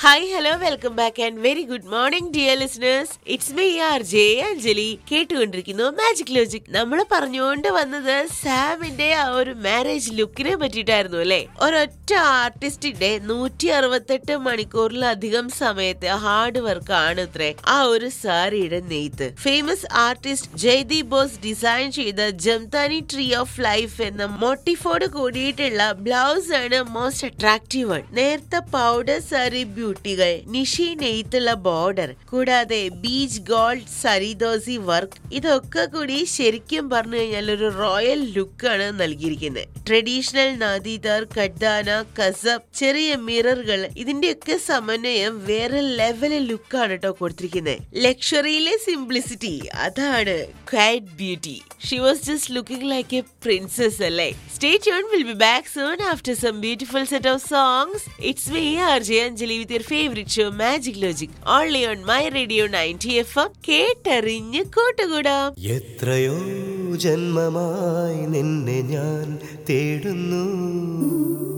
Hi hello welcome back and very good morning dear listeners. It's me RJ Anjali. കേട്ടുകൊണ്ടിരിക്കുന്നു magic logic. നമ്മൾ പറഞ്ഞുകൊണ്ട് വന്നത് സാമിന്റെ ആ ഒരു മാരേജ് ലുക്കിനെ പറ്റിയിട്ടായിരുന്നു അല്ലെ. ഒരൊറ്റ ആർട്ടിസ്റ്റിന്റെ 168 മണിക്കൂറിലധികം സമയത്ത് ഹാർഡ് വർക്ക് ആണ് ഇത്രേ ആ ഒരു സാരിയുടെ നെയ്ത്ത്. Famous artist Jaideep boss design ചെയ്ത ജംതാനി ട്രീ ഓഫ് ലൈഫ് എന്ന മോട്ടിഫോട് കൂടിയിട്ടുള്ള ബ്ലൗസ് ആണ് മോസ്റ്റ് അട്രാക്റ്റീവ് വൺ. നേരത്തെ പൗഡർ സാരി ബ്യൂട്ടികൾ, നിഷി നെയ്ത്തുള്ള ബോർഡർ, കൂടാതെ ബീച്ച് ഗോൾഡ് സരിദോസി വർക്ക്, ഇതൊക്കെ കൂടി ശരിക്കും പറഞ്ഞു കഴിഞ്ഞാൽ ഒരു റോയൽ ലുക്കാണ് നൽകിയിരിക്കുന്നത്. ട്രഡീഷണൽ നാദീദാർ, കഡ്ദാന, കസബ്, ചെറിയ മിററുകൾ, ഇതിന്റെയൊക്കെ സമന്വയം വേറെ ലെവൽ ലുക്കാണ് കേട്ടോ കൊടുത്തിരിക്കുന്നത്. ലക്ഷറിയിലെ സിംപ്ലിസിറ്റി, അതാണ് quiet beauty. She was just looking like A princess അല്ലേ. Stay tuned, we'll be back soon after some beautiful set of songs. It's me RJ Anjali with your favorite show Magic Logic, only on my radio 90 FM. കേട്ടറിഞ്ഞ് കൂട്ടുകൂടാം. എത്രയോ ജന്മമായി നിന്നെ ഞാൻ തേടുന്നു,